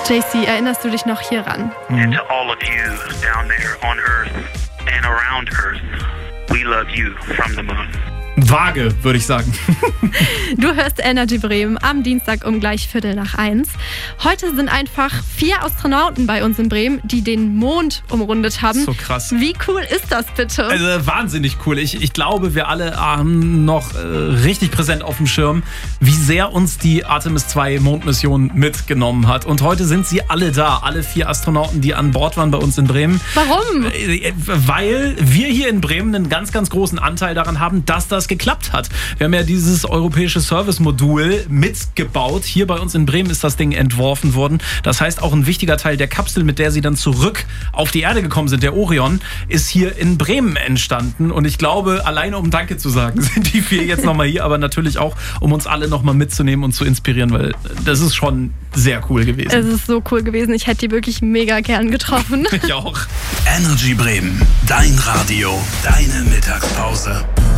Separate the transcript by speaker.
Speaker 1: JC, erinnerst du dich noch hieran?
Speaker 2: And to all of you down there on Earth and around Earth, we love you from the moon.
Speaker 3: Vage, würde ich sagen.
Speaker 1: Du hörst Energy Bremen am Dienstag um gleich 1:15. Heute sind einfach 4 Astronauten bei uns in Bremen, die den Mond umrundet haben.
Speaker 3: So krass.
Speaker 1: Wie cool ist das bitte?
Speaker 3: Also wahnsinnig cool. Ich glaube, wir alle haben noch richtig präsent auf dem Schirm, wie sehr uns die Artemis 2 Mondmission mitgenommen hat. Und heute sind sie alle da, alle 4 Astronauten, die an Bord waren bei uns in Bremen.
Speaker 1: Warum?
Speaker 3: Weil wir hier in Bremen einen ganz, ganz großen Anteil daran haben, dass das geklappt hat. Wir haben ja dieses europäische Service-Modul mitgebaut. Hier bei uns in Bremen ist das Ding entworfen worden. Das heißt, auch ein wichtiger Teil der Kapsel, mit der sie dann zurück auf die Erde gekommen sind, der Orion, ist hier in Bremen entstanden. Und ich glaube, alleine um Danke zu sagen, sind die 4 jetzt nochmal hier, aber natürlich auch, um uns alle nochmal mitzunehmen und zu inspirieren, weil das ist schon sehr cool gewesen.
Speaker 1: Es ist so cool gewesen. Ich hätte die wirklich mega gern getroffen.
Speaker 3: Ich auch.
Speaker 4: Energy Bremen, dein Radio, deine Mittagspause.